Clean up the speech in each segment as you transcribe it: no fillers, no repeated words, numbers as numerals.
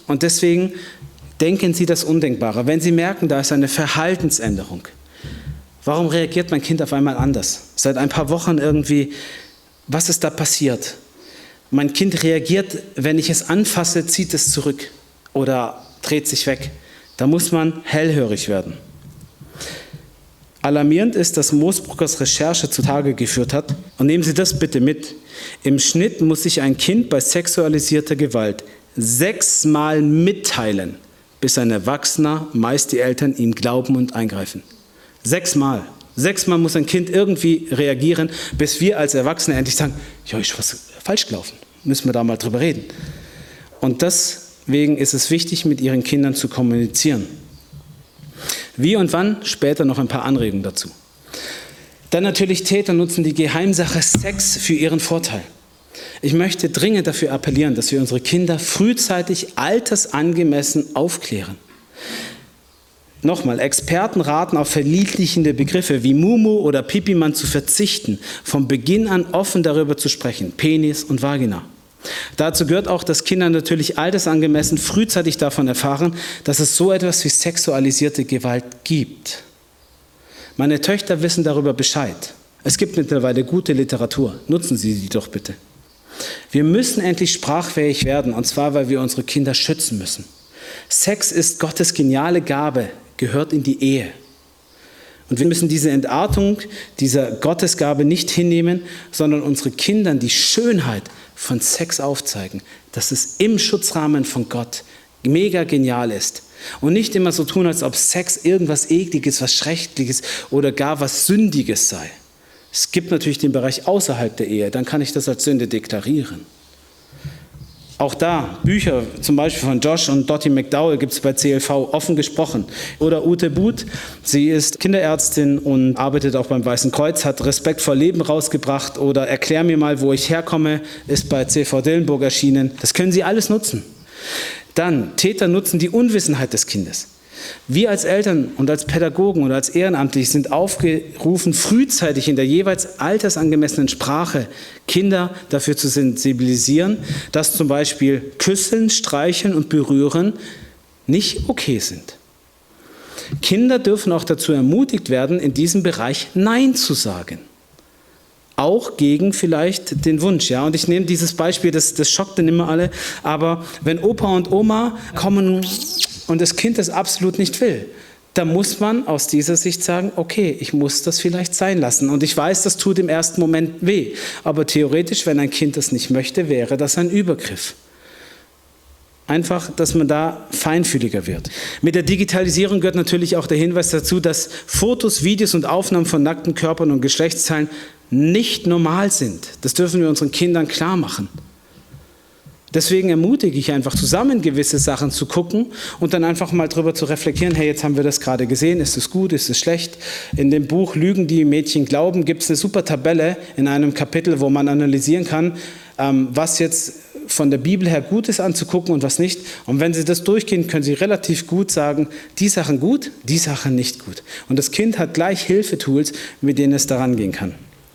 Und deswegen denken Sie das Undenkbare. Wenn Sie merken, da ist eine Verhaltensänderung, warum reagiert mein Kind auf einmal anders? Seit ein paar Wochen irgendwie, was ist da passiert? Mein Kind reagiert, wenn ich es anfasse, zieht es zurück oder dreht sich weg. Da muss man hellhörig werden. Alarmierend ist, dass Moosbruckers Recherche zutage geführt hat. Und nehmen Sie das bitte mit. Im Schnitt muss sich ein Kind bei sexualisierter Gewalt 6-mal mitteilen, bis ein Erwachsener, meist die Eltern, ihm glauben und eingreifen. 6-mal. 6-mal muss ein Kind irgendwie reagieren, bis wir als Erwachsene endlich sagen, ja, ist was falsch gelaufen. Müssen wir da mal drüber reden. Und deswegen ist es wichtig, mit Ihren Kindern zu kommunizieren. Wie und wann? Später noch ein paar Anregungen dazu. Dann natürlich Täter nutzen die Geheimsache Sex für ihren Vorteil. Ich möchte dringend dafür appellieren, dass wir unsere Kinder frühzeitig altersangemessen aufklären. Nochmal, Experten raten auf verniedlichende Begriffe wie Mumu oder Pipimann zu verzichten, von Beginn an offen darüber zu sprechen, Penis und Vagina. Dazu gehört auch, dass Kinder natürlich altersangemessen frühzeitig davon erfahren, dass es so etwas wie sexualisierte Gewalt gibt. Meine Töchter wissen darüber Bescheid. Es gibt mittlerweile gute Literatur. Nutzen Sie die doch bitte. Wir müssen endlich sprachfähig werden, und zwar, weil wir unsere Kinder schützen müssen. Sex ist Gottes geniale Gabe, gehört in die Ehe. Und wir müssen diese Entartung dieser Gottesgabe nicht hinnehmen, sondern unsere Kindern die Schönheit von Sex aufzeigen, dass es im Schutzrahmen von Gott mega genial ist. Und nicht immer so tun, als ob Sex irgendwas Ekliges, was Schreckliches oder gar was Sündiges sei. Es gibt natürlich den Bereich außerhalb der Ehe, dann kann ich das als Sünde deklarieren. Auch da, Bücher zum Beispiel von Josh und Dottie McDowell gibt es bei CLV offen gesprochen. Oder Ute Buth, sie ist Kinderärztin und arbeitet auch beim Weißen Kreuz, hat Respekt vor Leben rausgebracht. Oder Erklär mir mal, wo ich herkomme, ist bei CV Dillenburg erschienen. Das können Sie alles nutzen. Dann, Täter nutzen die Unwissenheit des Kindes. Wir als Eltern und als Pädagogen oder als Ehrenamtliche sind aufgerufen, frühzeitig in der jeweils altersangemessenen Sprache Kinder dafür zu sensibilisieren, dass zum Beispiel Küsseln, Streicheln und Berühren nicht okay sind. Kinder dürfen auch dazu ermutigt werden, in diesem Bereich Nein zu sagen. Auch gegen vielleicht den Wunsch. Ja? Und ich nehme dieses Beispiel, das schockt dann immer alle, aber wenn Opa und Oma kommen und das Kind das absolut nicht will, da muss man aus dieser Sicht sagen, okay, ich muss das vielleicht sein lassen. Und ich weiß, das tut im ersten Moment weh. Aber theoretisch, wenn ein Kind das nicht möchte, wäre das ein Übergriff. Einfach, dass man da feinfühliger wird. Mit der Digitalisierung gehört natürlich auch der Hinweis dazu, dass Fotos, Videos und Aufnahmen von nackten Körpern und Geschlechtsteilen nicht normal sind. Das dürfen wir unseren Kindern klar machen. Deswegen ermutige ich einfach, zusammen gewisse Sachen zu gucken und dann einfach mal drüber zu reflektieren, hey, jetzt haben wir das gerade gesehen, ist es gut, ist es schlecht? In dem Buch Lügen, die Mädchen glauben, gibt es eine super Tabelle in einem Kapitel, wo man analysieren kann, was jetzt von der Bibel her gut ist anzugucken und was nicht. Und wenn Sie das durchgehen, können Sie relativ gut sagen, die Sachen gut, die Sachen nicht gut. Und das Kind hat gleich Hilfetools, mit denen es daran gehen kann.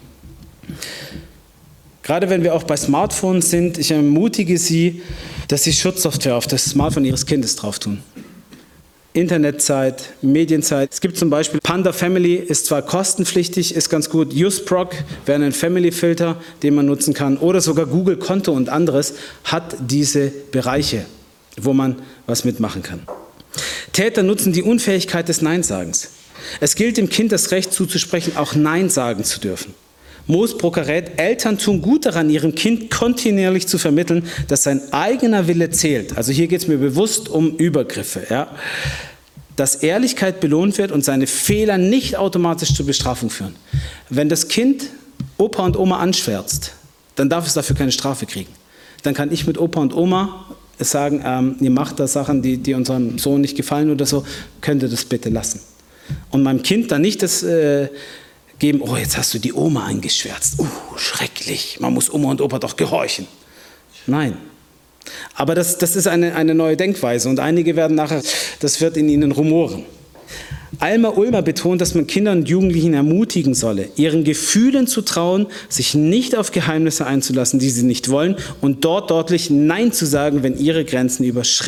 Gerade wenn wir auch bei Smartphones sind, ich ermutige Sie, dass Sie Schutzsoftware auf das Smartphone Ihres Kindes drauf tun. Internetzeit, Medienzeit. Es gibt zum Beispiel Panda Family, ist zwar kostenpflichtig, ist ganz gut. UseProc wäre ein Family-Filter, den man nutzen kann. Oder sogar Google Konto und anderes hat diese Bereiche, wo man was mitmachen kann. Täter nutzen die Unfähigkeit des Neinsagens. Es gilt dem Kind das Recht zuzusprechen, auch Nein sagen zu dürfen. Moosbrucker rät, Eltern tun gut daran, ihrem Kind kontinuierlich zu vermitteln, dass sein eigener Wille zählt. Also hier geht es mir bewusst um Übergriffe. Ja? Dass Ehrlichkeit belohnt wird und seine Fehler nicht automatisch zur Bestrafung führen. Wenn das Kind Opa und Oma anschwärzt, dann darf es dafür keine Strafe kriegen. Dann kann ich mit Opa und Oma sagen, ihr macht da Sachen, die unserem Sohn nicht gefallen oder so, könnt ihr das bitte lassen. Und meinem Kind dann nicht das geben, oh, jetzt hast du die Oma eingeschwärzt. Schrecklich, man muss Oma und Opa doch gehorchen. Nein. Aber das ist eine neue Denkweise und einige werden nachher, das wird in ihnen rumoren. Alma Ulmer betont, dass man Kinder und Jugendlichen ermutigen solle, ihren Gefühlen zu trauen, sich nicht auf Geheimnisse einzulassen, die sie nicht wollen und dort deutlich Nein zu sagen, wenn ihre Grenzen überschritten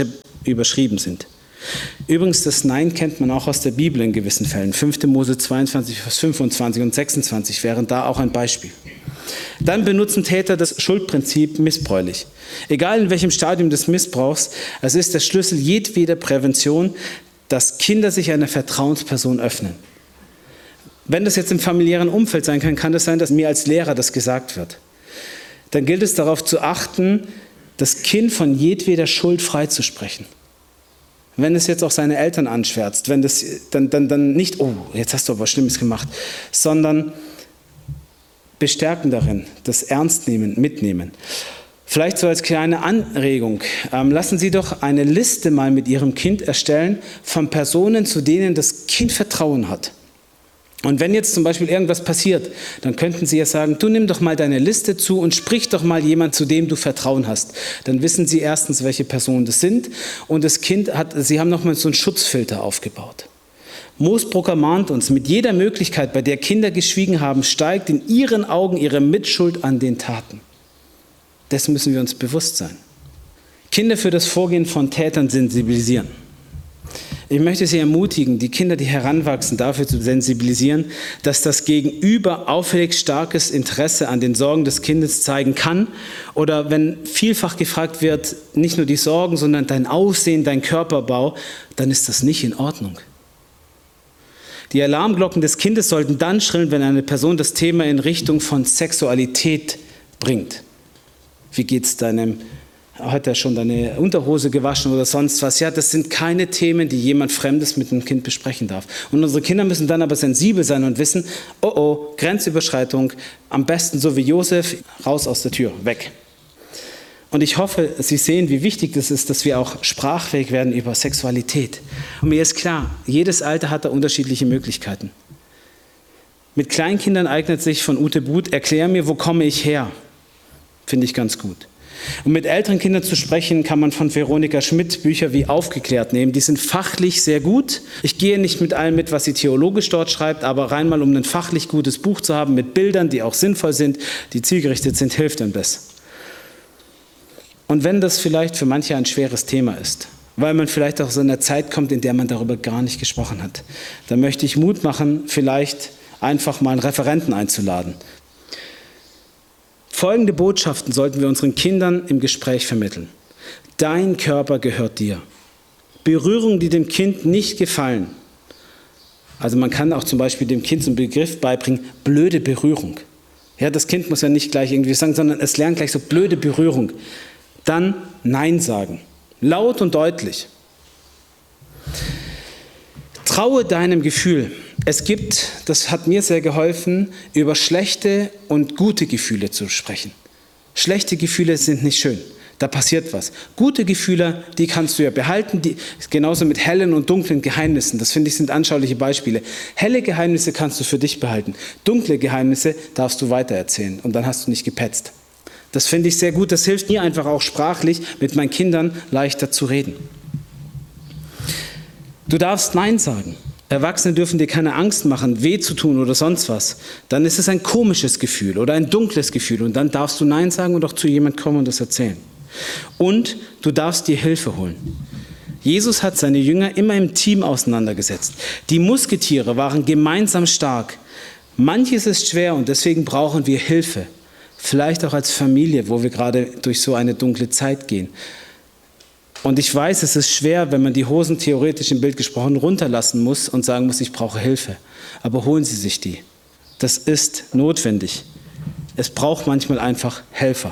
überschrieben sind. Übrigens, das Nein kennt man auch aus der Bibel in gewissen Fällen. 5. Mose 22, Vers 25 und 26 wären da auch ein Beispiel. Dann benutzen Täter das Schuldprinzip missbräuchlich. Egal in welchem Stadium des Missbrauchs, es ist der Schlüssel jedweder Prävention, dass Kinder sich einer Vertrauensperson öffnen. Wenn das jetzt im familiären Umfeld sein kann, kann es sein, dass mir als Lehrer das gesagt wird. Dann gilt es darauf zu achten, das Kind von jedweder Schuld freizusprechen. Wenn es jetzt auch seine Eltern anschwärzt, wenn das dann nicht, oh, jetzt hast du aber was Schlimmes gemacht, sondern bestärken darin, das ernst nehmen, mitnehmen. Vielleicht so als kleine Anregung, lassen Sie doch eine Liste mal mit Ihrem Kind erstellen von Personen, zu denen das Kind Vertrauen hat. Und wenn jetzt zum Beispiel irgendwas passiert, dann könnten Sie ja sagen, du nimm doch mal deine Liste zu und sprich doch mal jemand, zu dem du Vertrauen hast. Dann wissen Sie erstens, welche Personen das sind und das Kind Sie haben nochmal so einen Schutzfilter aufgebaut. Moosbrucker mahnt uns, mit jeder Möglichkeit, bei der Kinder geschwiegen haben, steigt in ihren Augen ihre Mitschuld an den Taten. Dessen müssen wir uns bewusst sein. Kinder für das Vorgehen von Tätern sensibilisieren. Ich möchte Sie ermutigen, die Kinder, die heranwachsen, dafür zu sensibilisieren, dass das Gegenüber auffällig starkes Interesse an den Sorgen des Kindes zeigen kann. Oder wenn vielfach gefragt wird, nicht nur die Sorgen, sondern dein Aussehen, dein Körperbau, dann ist das nicht in Ordnung. Die Alarmglocken des Kindes sollten dann schrillen, wenn eine Person das Thema in Richtung von Sexualität bringt. Wie geht es deinem, hat er schon deine Unterhose gewaschen oder sonst was? Ja, das sind keine Themen, die jemand Fremdes mit einem Kind besprechen darf. Und unsere Kinder müssen dann aber sensibel sein und wissen, oh, Grenzüberschreitung, am besten so wie Josef, raus aus der Tür, weg. Und ich hoffe, Sie sehen, wie wichtig das ist, dass wir auch sprachfähig werden über Sexualität. Und mir ist klar, jedes Alter hat da unterschiedliche Möglichkeiten. Mit Kleinkindern eignet sich von Ute Buth, erklär mir, wo komme ich her? Finde ich ganz gut. Und mit älteren Kindern zu sprechen, kann man von Veronika Schmidt Bücher wie Aufgeklärt nehmen. Die sind fachlich sehr gut. Ich gehe nicht mit allem mit, was sie theologisch dort schreibt, aber rein mal, um ein fachlich gutes Buch zu haben, mit Bildern, die auch sinnvoll sind, die zielgerichtet sind, hilft ein bisschen. Und wenn das vielleicht für manche ein schweres Thema ist, weil man vielleicht auch aus einer Zeit kommt, in der man darüber gar nicht gesprochen hat, dann möchte ich Mut machen, vielleicht einfach mal einen Referenten einzuladen. Folgende Botschaften sollten wir unseren Kindern im Gespräch vermitteln. Dein Körper gehört dir. Berührungen, die dem Kind nicht gefallen. Also man kann auch zum Beispiel dem Kind so einen Begriff beibringen, blöde Berührung. Ja, das Kind muss ja nicht gleich irgendwie sagen, sondern es lernt gleich so blöde Berührung. Dann Nein sagen. Laut und deutlich. Traue deinem Gefühl. Es gibt, das hat mir sehr geholfen, über schlechte und gute Gefühle zu sprechen. Schlechte Gefühle sind nicht schön. Da passiert was. Gute Gefühle, die kannst du ja behalten, genauso mit hellen und dunklen Geheimnissen. Das finde ich sind anschauliche Beispiele. Helle Geheimnisse kannst du für dich behalten. Dunkle Geheimnisse darfst du weitererzählen und dann hast du nicht gepetzt. Das finde ich sehr gut. Das hilft mir einfach auch sprachlich, mit meinen Kindern leichter zu reden. Du darfst Nein sagen. Erwachsene dürfen dir keine Angst machen, weh zu tun oder sonst was. Dann ist es ein komisches Gefühl oder ein dunkles Gefühl und dann darfst du Nein sagen und auch zu jemand kommen und das erzählen. Und du darfst dir Hilfe holen. Jesus hat seine Jünger immer im Team auseinandergesetzt. Die Musketiere waren gemeinsam stark. Manches ist schwer und deswegen brauchen wir Hilfe. Vielleicht auch als Familie, wo wir gerade durch so eine dunkle Zeit gehen. Und ich weiß, es ist schwer, wenn man die Hosen theoretisch im Bild gesprochen runterlassen muss und sagen muss, ich brauche Hilfe. Aber holen Sie sich die. Das ist notwendig. Es braucht manchmal einfach Helfer.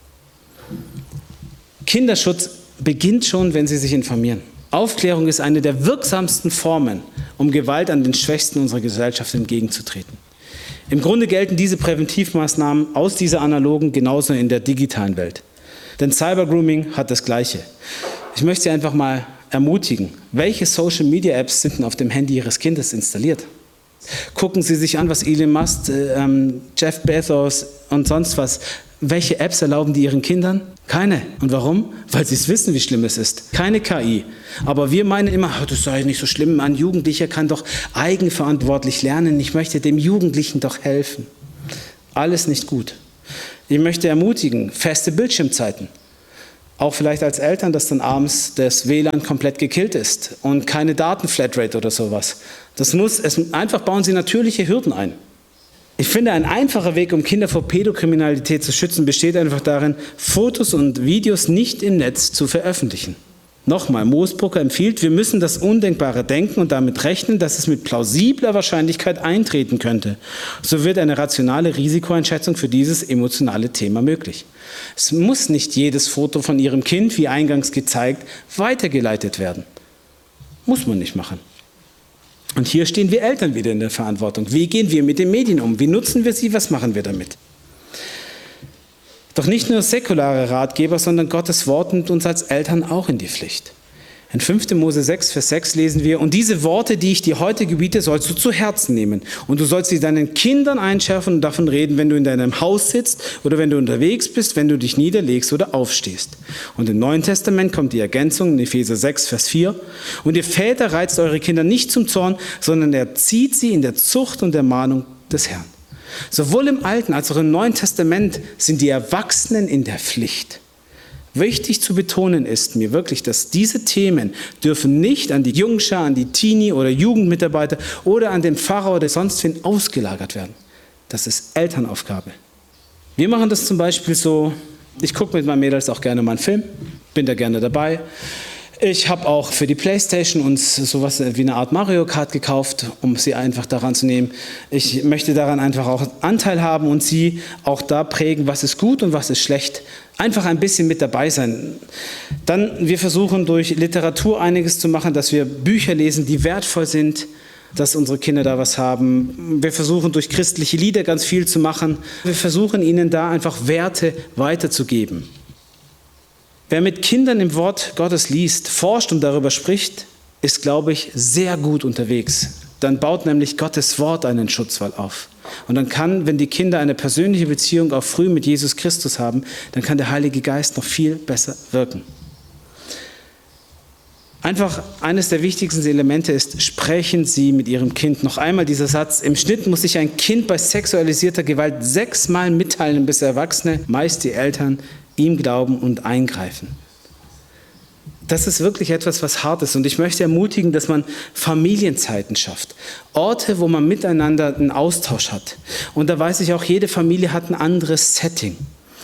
Kinderschutz beginnt schon, wenn Sie sich informieren. Aufklärung ist eine der wirksamsten Formen, um Gewalt an den Schwächsten unserer Gesellschaft entgegenzutreten. Im Grunde gelten diese Präventivmaßnahmen aus dieser analogen genauso in der digitalen Welt. Denn Cybergrooming hat das Gleiche. Ich möchte Sie einfach mal ermutigen, welche Social-Media-Apps sind denn auf dem Handy Ihres Kindes installiert? Gucken Sie sich an, was Elon Musk, Jeff Bezos und sonst was, welche Apps erlauben die Ihren Kindern? Keine. Und warum? Weil sie es wissen, wie schlimm es ist. Keine KI. Aber wir meinen immer, das sei nicht so schlimm, ein Jugendlicher kann doch eigenverantwortlich lernen. Ich möchte dem Jugendlichen doch helfen. Alles nicht gut. Ich möchte ermutigen, feste Bildschirmzeiten. Auch vielleicht als Eltern, dass dann abends das WLAN komplett gekillt ist und keine Datenflatrate oder sowas. Einfach bauen Sie natürliche Hürden ein. Ich finde, ein einfacher Weg, um Kinder vor Pädokriminalität zu schützen, besteht einfach darin, Fotos und Videos nicht im Netz zu veröffentlichen. Nochmal, Moosbrucker empfiehlt, wir müssen das Undenkbare denken und damit rechnen, dass es mit plausibler Wahrscheinlichkeit eintreten könnte. So wird eine rationale Risikoeinschätzung für dieses emotionale Thema möglich. Es muss nicht jedes Foto von Ihrem Kind, wie eingangs gezeigt, weitergeleitet werden. Muss man nicht machen. Und hier stehen wir Eltern wieder in der Verantwortung. Wie gehen wir mit den Medien um? Wie nutzen wir sie? Was machen wir damit? Doch nicht nur säkulare Ratgeber, sondern Gottes Wort nimmt uns als Eltern auch in die Pflicht. In 5. Mose 6, Vers 6 lesen wir, und diese Worte, die ich dir heute gebiete, sollst du zu Herzen nehmen. Und du sollst sie deinen Kindern einschärfen und davon reden, wenn du in deinem Haus sitzt oder wenn du unterwegs bist, wenn du dich niederlegst oder aufstehst. Und im Neuen Testament kommt die Ergänzung in Epheser 6, Vers 4. Und ihr Väter reizt eure Kinder nicht zum Zorn, sondern erzieht sie in der Zucht und Ermahnung des Herrn. Sowohl im Alten als auch im Neuen Testament sind die Erwachsenen in der Pflicht. Wichtig zu betonen ist mir wirklich, dass diese Themen dürfen nicht an die Jungschar, an die Teenie- oder Jugendmitarbeiter oder an den Pfarrer oder sonst wen ausgelagert werden. Das ist Elternaufgabe. Wir machen das zum Beispiel so, ich gucke mit meinen Mädels auch gerne mal einen Film, bin da gerne dabei. Ich habe auch für die Playstation uns sowas wie eine Art Mario Kart gekauft, um sie einfach daran zu nehmen. Ich möchte daran einfach auch Anteil haben und sie auch da prägen, was ist gut und was ist schlecht. Einfach ein bisschen mit dabei sein. Dann, wir versuchen durch Literatur einiges zu machen, dass wir Bücher lesen, die wertvoll sind, dass unsere Kinder da was haben. Wir versuchen durch christliche Lieder ganz viel zu machen. Wir versuchen ihnen da einfach Werte weiterzugeben. Wer mit Kindern im Wort Gottes liest, forscht und darüber spricht, ist, glaube ich, sehr gut unterwegs. Dann baut nämlich Gottes Wort einen Schutzwall auf. Und dann kann, wenn die Kinder eine persönliche Beziehung auch früh mit Jesus Christus haben, dann kann der Heilige Geist noch viel besser wirken. Einfach eines der wichtigsten Elemente ist, sprechen Sie mit Ihrem Kind. Noch einmal dieser Satz, im Schnitt muss sich ein Kind bei sexualisierter Gewalt 6-mal mitteilen, bis Erwachsene, meist die Eltern, ihm glauben und eingreifen. Das ist wirklich etwas, was hart ist. Und ich möchte ermutigen, dass man Familienzeiten schafft. Orte, wo man miteinander einen Austausch hat. Und da weiß ich auch, jede Familie hat ein anderes Setting.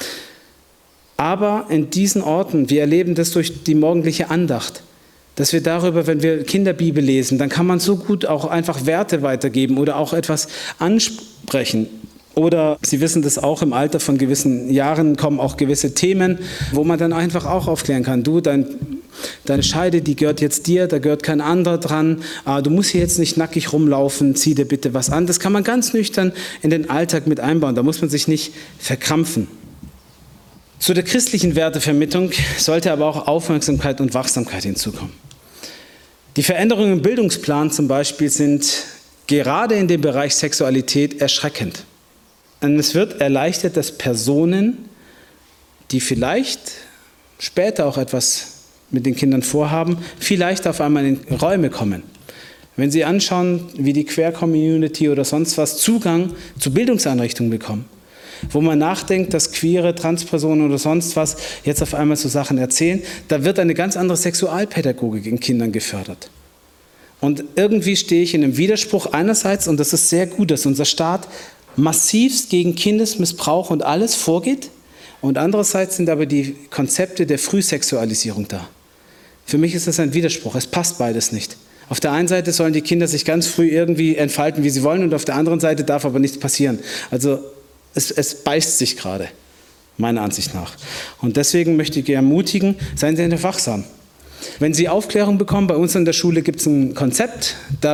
Aber in diesen Orten, wir erleben das durch die morgendliche Andacht, dass wir darüber, wenn wir Kinderbibel lesen, dann kann man so gut auch einfach Werte weitergeben oder auch etwas ansprechen. Oder Sie wissen das auch, im Alter von gewissen Jahren kommen auch gewisse Themen, wo man dann einfach auch aufklären kann. Du, deine Scheide, die gehört jetzt dir, da gehört kein anderer dran. Du musst hier jetzt nicht nackig rumlaufen, zieh dir bitte was an. Das kann man ganz nüchtern in den Alltag mit einbauen. Da muss man sich nicht verkrampfen. Zu der christlichen Wertevermittlung sollte aber auch Aufmerksamkeit und Wachsamkeit hinzukommen. Die Veränderungen im Bildungsplan zum Beispiel sind gerade in dem Bereich Sexualität erschreckend. Und es wird erleichtert, dass Personen, die vielleicht später auch etwas mit den Kindern vorhaben, vielleicht auf einmal in Räume kommen. Wenn Sie anschauen, wie die Queer-Community oder sonst was Zugang zu Bildungseinrichtungen bekommen, wo man nachdenkt, dass queere Transpersonen oder sonst was jetzt auf einmal so Sachen erzählen, da wird eine ganz andere Sexualpädagogik in Kindern gefördert. Und irgendwie stehe ich in einem Widerspruch einerseits, und das ist sehr gut, dass unser Staat massivst gegen Kindesmissbrauch und alles vorgeht, und andererseits sind aber die Konzepte der Frühsexualisierung da. Für mich ist das ein Widerspruch, es passt beides nicht. Auf der einen Seite sollen die Kinder sich ganz früh irgendwie entfalten, wie sie wollen, und auf der anderen Seite darf aber nichts passieren. Also es beißt sich gerade, meiner Ansicht nach. Und deswegen möchte ich ermutigen, seien Sie einfach wachsam. Wenn Sie Aufklärung bekommen, bei uns in der Schule gibt es ein Konzept,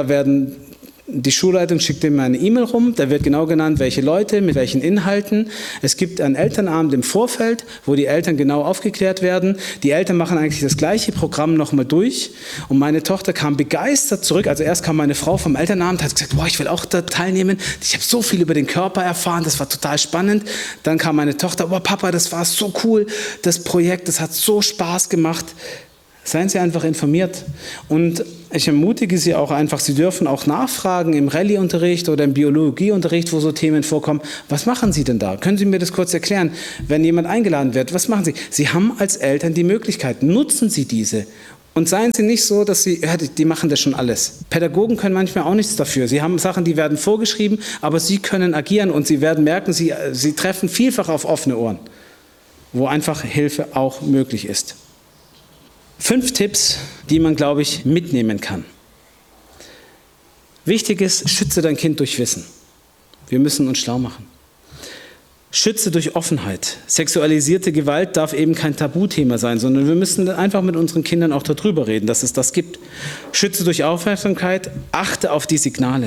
die Schulleitung schickt immer eine E-Mail rum, da wird genau genannt, welche Leute, mit welchen Inhalten. Es gibt einen Elternabend im Vorfeld, wo die Eltern genau aufgeklärt werden. Die Eltern machen eigentlich das gleiche Programm nochmal durch. Und meine Tochter kam begeistert zurück. Also erst kam meine Frau vom Elternabend, hat gesagt, boah, ich will auch da teilnehmen. Ich habe so viel über den Körper erfahren, das war total spannend. Dann kam meine Tochter, boah, Papa, das war so cool, das Projekt, das hat so Spaß gemacht. Seien Sie einfach informiert. Und ich ermutige Sie auch einfach, Sie dürfen auch nachfragen im Rallye-Unterricht oder im Biologieunterricht, wo so Themen vorkommen. Was machen Sie denn da? Können Sie mir das kurz erklären? Wenn jemand eingeladen wird, was machen Sie? Sie haben als Eltern die Möglichkeit, nutzen Sie diese. Und seien Sie nicht so, dass Sie, ja, die machen das schon alles. Pädagogen können manchmal auch nichts dafür. Sie haben Sachen, die werden vorgeschrieben, aber Sie können agieren und Sie werden merken, Sie treffen vielfach auf offene Ohren, wo einfach Hilfe auch möglich ist. 5 Tipps, die man, glaube ich, mitnehmen kann. Wichtig ist, schütze dein Kind durch Wissen. Wir müssen uns schlau machen. Schütze durch Offenheit. Sexualisierte Gewalt darf eben kein Tabuthema sein, sondern wir müssen einfach mit unseren Kindern auch darüber reden, dass es das gibt. Schütze durch Aufmerksamkeit, achte auf die Signale.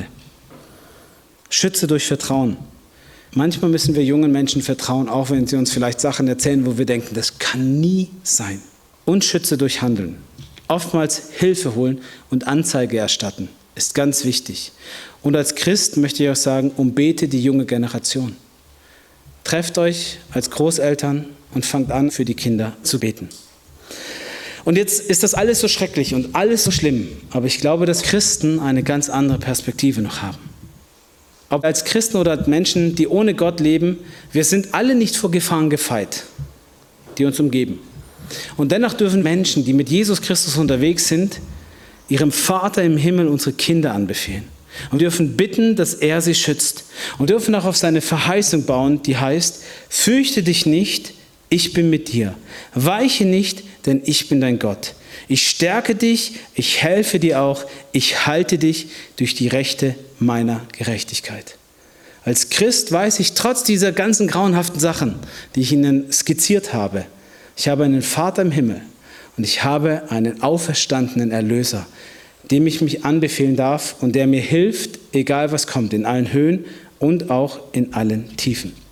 Schütze durch Vertrauen. Manchmal müssen wir jungen Menschen vertrauen, auch wenn sie uns vielleicht Sachen erzählen, wo wir denken, das kann nie sein. Und schütze durch Handeln. Oftmals Hilfe holen und Anzeige erstatten ist ganz wichtig. Und als Christ möchte ich auch sagen, umbete die junge Generation. Trefft euch als Großeltern und fangt an, für die Kinder zu beten. Und jetzt ist das alles so schrecklich und alles so schlimm, aber ich glaube, dass Christen eine ganz andere Perspektive noch haben. Ob als Christen oder als Menschen, die ohne Gott leben, wir sind alle nicht vor Gefahren gefeit, die uns umgeben. Und dennoch dürfen Menschen, die mit Jesus Christus unterwegs sind, ihrem Vater im Himmel unsere Kinder anbefehlen. Und dürfen bitten, dass er sie schützt. Und dürfen auch auf seine Verheißung bauen, die heißt, fürchte dich nicht, ich bin mit dir. Weiche nicht, denn ich bin dein Gott. Ich stärke dich, ich helfe dir auch, ich halte dich durch die Rechte meiner Gerechtigkeit. Als Christ weiß ich, trotz dieser ganzen grauenhaften Sachen, die ich Ihnen skizziert habe, ich habe einen Vater im Himmel und ich habe einen auferstandenen Erlöser, dem ich mich anbefehlen darf und der mir hilft, egal was kommt, in allen Höhen und auch in allen Tiefen.